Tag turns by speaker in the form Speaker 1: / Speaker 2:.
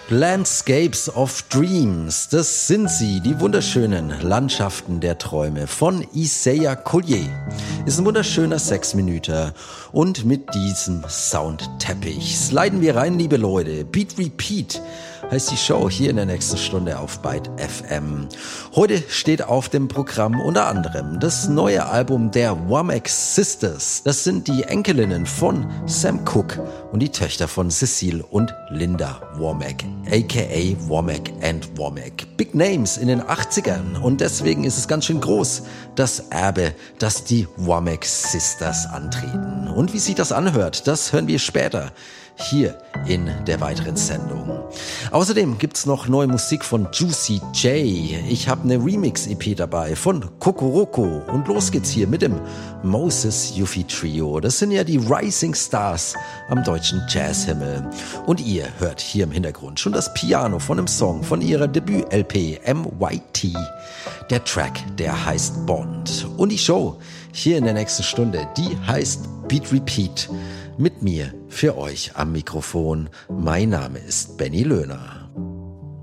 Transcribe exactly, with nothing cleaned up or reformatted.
Speaker 1: Landscapes of Dreams, das sind sie, die wunderschönen Landschaften der Träume von Isaiah Collier. Ist ein wunderschöner Sechsminüter und mit diesem Soundteppich sliden wir rein, liebe Leute. Beat Repeat heißt die Show hier in der nächsten Stunde auf Byte F M. Heute steht auf dem Programm unter anderem das neue Album der Womack Sisters. Das sind die Enkelinnen von Sam Cooke und die Töchter von Cecile und Linda Womack, aka Womack and Womack. Big Names in den achtzigern und deswegen ist es ganz schön groß, das Erbe, das die Womack Sisters antreten. Und wie sich das anhört, das hören wir später hier in der weiteren Sendung. Außerdem gibt's noch neue Musik von Juicy J. Ich habe eine Remix-E P dabei von Kokoroko. Und los geht's hier mit dem Moses Yuffie Trio. Das sind ja die Rising Stars am deutschen Jazzhimmel. Und ihr hört hier im Hintergrund schon das Piano von einem Song von ihrer Debüt-L P M Y T. Der Track, der heißt Bond. Und die Show hier in der nächsten Stunde, die heißt Beat Repeat. Mit mir für euch am Mikrofon. Mein Name ist Benny Löhner.